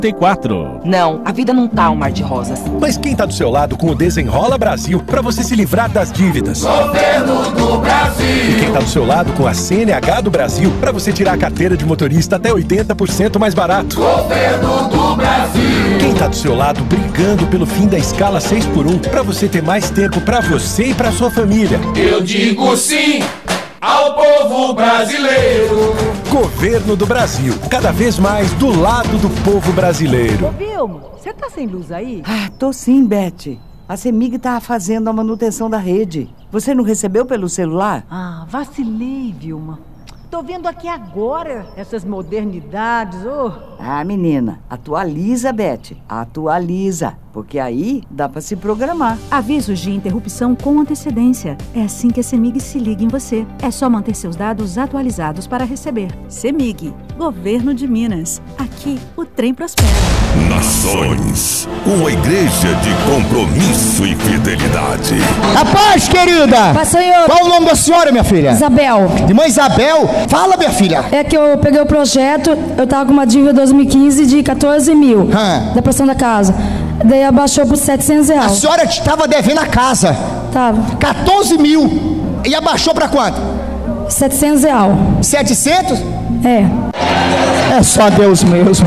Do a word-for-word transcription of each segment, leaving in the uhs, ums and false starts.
quatro. Não, a vida não tá um mar de rosas. Mas quem tá do seu lado com o Desenrola Brasil pra você se livrar das dívidas? Governo do Brasil. E quem tá do seu lado com a C N H do Brasil pra você tirar a carteira de motorista até oitenta por cento mais barato? Governo do Brasil. Quem tá do seu lado brigando pelo fim da escala seis por um pra você ter mais tempo pra você e pra sua família? Eu digo sim ao povo brasileiro. Governo do Brasil, cada vez mais do lado do povo brasileiro. Ô, Vilma, você tá sem luz aí? Ah, tô sim, Beth. A CEMIG tá fazendo a manutenção da rede. Você não recebeu pelo celular? Ah, vacilei, Vilma. Tô vendo aqui agora essas modernidades, ô. Oh. Ah, menina, atualiza, Beth. Atualiza, porque aí dá pra se programar. Avisos de interrupção com antecedência. É assim que a CEMIG se liga em você. É só manter seus dados atualizados para receber. CEMIG, Governo de Minas. Aqui o trem prospera. Nações, uma igreja de compromisso e fidelidade. A paz, querida! Paz, Senhor. Qual o nome da senhora, minha filha? Isabel. De mãe Isabel? Fala, minha filha. É que eu peguei o projeto, eu tava com uma dívida dois mil e quinze de quatorze mil. Hum. Da prestação da casa. Daí abaixou por setecentos reais. A senhora estava devendo a casa. Tava. quatorze mil. E abaixou pra quanto? setecentos reais. setecentos? É. É só Deus mesmo.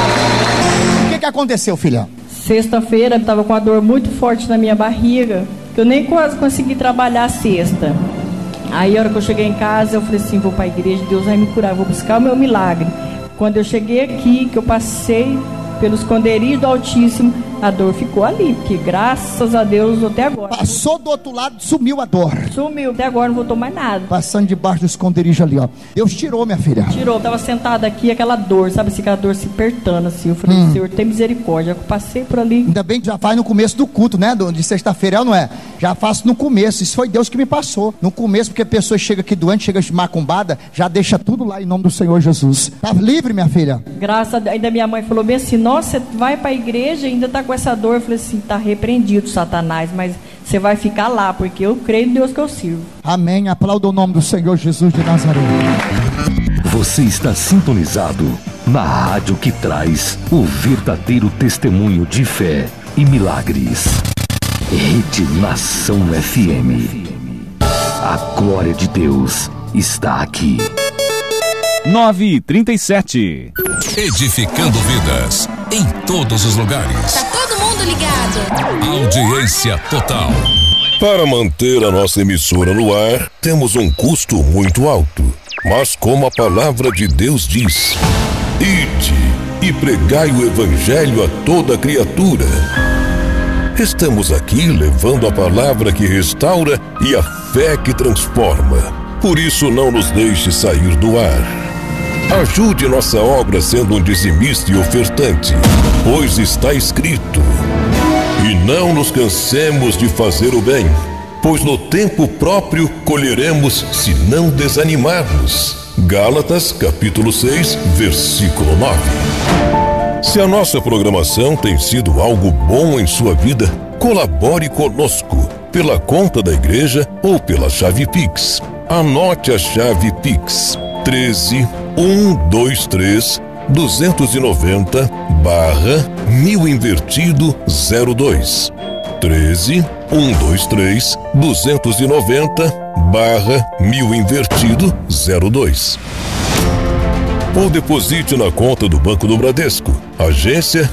O que que aconteceu, filha? Sexta-feira eu tava com uma dor muito forte na minha barriga, que eu nem quase consegui trabalhar sexta. Aí a hora que eu cheguei em casa, eu falei assim, vou para a igreja, Deus vai me curar, vou buscar o meu milagre. Quando eu cheguei aqui, que eu passei pelo esconderijo do Altíssimo, a dor ficou ali, porque graças a Deus até agora. Passou do outro lado, sumiu a dor. Sumiu, até agora não voltou mais nada. Passando debaixo do esconderijo ali, ó. Deus tirou, minha filha. Tirou, eu tava sentada aqui, aquela dor, sabe assim, aquela dor se apertando assim. Eu falei, hum. Senhor, tem misericórdia. Eu passei por ali. Ainda bem que já faz no começo do culto, né? De sexta-feira, é ou não é? Já faço no começo. Isso foi Deus que me passou. No começo, porque a pessoa chega aqui doente, chega macumbada, já deixa tudo lá em nome do Senhor Jesus. Tá livre, minha filha? Graças a Deus. Ainda minha mãe falou bem assim, nossa, você vai pra igreja e ainda tá com essa dor. Eu falei assim, tá repreendido, Satanás, mas você vai ficar lá, porque eu creio em Deus que eu sirvo. Amém. Aplauda o nome do Senhor Jesus de Nazaré. Você está sintonizado na rádio que traz o verdadeiro testemunho de fé e milagres. Rede Nação F M. A glória de Deus está aqui. nove e trinta e sete. Edificando vidas em todos os lugares. Tá todo mundo ligado. Audiência total. Para manter a nossa emissora no ar, temos um custo muito alto. Mas como a palavra de Deus diz, ide e pregai o evangelho a toda criatura. Estamos aqui levando a palavra que restaura e a fé que transforma. Por isso não nos deixe sair do ar. Ajude nossa obra sendo um dizimista e ofertante, pois está escrito: e não nos cansemos de fazer o bem, pois no tempo próprio colheremos se não desanimarmos. Gálatas capítulo seis, versículo nove. Se a nossa programação tem sido algo bom em sua vida, colabore conosco pela conta da igreja ou pela chave Pix. Anote a chave Pix: treze, cento e vinte e três, duzentos e noventa, barra mil invertido zero dois. treze, cento e vinte e três, duzentos e noventa, barra mil invertido zero dois. Ou deposite na conta do Banco do Bradesco, agência